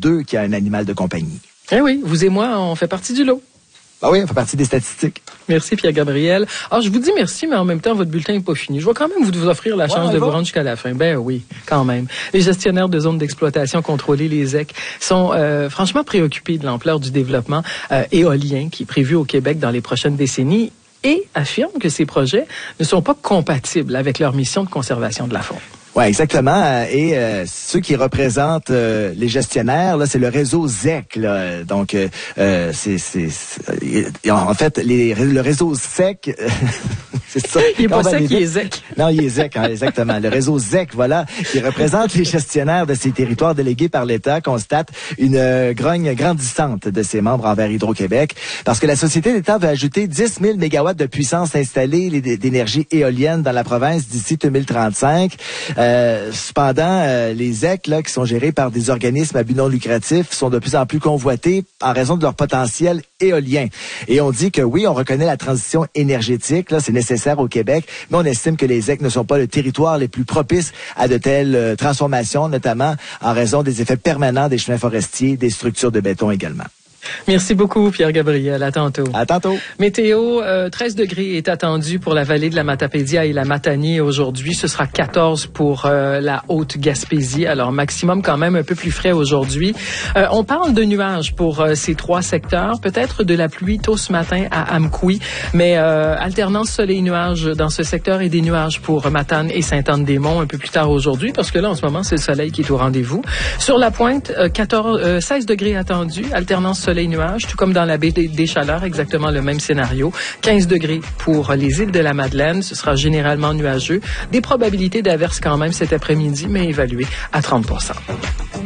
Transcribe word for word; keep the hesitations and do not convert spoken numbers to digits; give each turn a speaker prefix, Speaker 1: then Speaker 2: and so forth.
Speaker 1: deux qui a un animal de compagnie.
Speaker 2: Eh oui, vous et moi, on fait partie du lot.
Speaker 1: Ah oui, on fait partie des statistiques.
Speaker 2: Merci, Pierre-Gabriel. Alors, je vous dis merci, mais en même temps, votre bulletin n'est pas fini. Je vais quand même vous offrir la chance ouais, de va. vous rendre jusqu'à la fin. Ben oui, quand même. Les gestionnaires de zones d'exploitation contrôlées, les Z E C, sont euh, franchement préoccupés de l'ampleur du développement euh, éolien qui est prévu au Québec dans les prochaines décennies et affirment que ces projets ne sont pas compatibles avec leur mission de conservation de la faune.
Speaker 1: Oui, exactement. Et euh, ceux qui représentent euh, les gestionnaires, là, c'est le réseau Z E C. Là. Donc, euh, c'est, c'est, c'est, en fait, les, le réseau Z E C, c'est ça.
Speaker 2: Il n'est pas sec, il est Z E C.
Speaker 1: Non, il est Z E C, hein, exactement. Le réseau Z E C, voilà, qui représente les gestionnaires de ces territoires délégués par l'État, constate une euh, grogne grandissante de ses membres envers Hydro-Québec, parce que la société d'État va ajouter dix mille mégawatts de puissance installée d'énergie éolienne dans la province d'ici deux mille trente-cinq. Euh, cependant, euh, les Z E C, là, qui sont gérés par des organismes à but non lucratif, sont de plus en plus convoités en raison de leur potentiel éolien. Et on dit que oui, on reconnaît la transition énergétique, là, c'est nécessaire au Québec, mais on estime que les Z E C ne sont pas le territoire les plus propices à de telles euh, transformations, notamment en raison des effets permanents des chemins forestiers, des structures de béton également.
Speaker 2: Merci beaucoup, Pierre-Gabriel. À tantôt.
Speaker 1: À tantôt.
Speaker 2: Météo, euh, treize degrés est attendu pour la vallée de la Matapédia et la Matanie aujourd'hui. Ce sera quatorze pour euh, la Haute-Gaspésie. Alors, maximum quand même un peu plus frais aujourd'hui. Euh, on parle de nuages pour euh, ces trois secteurs. Peut-être de la pluie tôt ce matin à Amqui, mais euh, alternance soleil-nuages dans ce secteur et des nuages pour Matane et Sainte-Anne-des-Monts un peu plus tard aujourd'hui, parce que là, en ce moment, c'est le soleil qui est au rendez-vous. Sur la pointe, euh, quatorze, euh, seize degrés attendus, alternance soleil soleil-nuages, tout comme dans la baie des, des Chaleurs, exactement le même scénario. quinze degrés pour les îles de la Madeleine, ce sera généralement nuageux. Des probabilités d'averses quand même cet après-midi, mais évaluées à trente pour cent.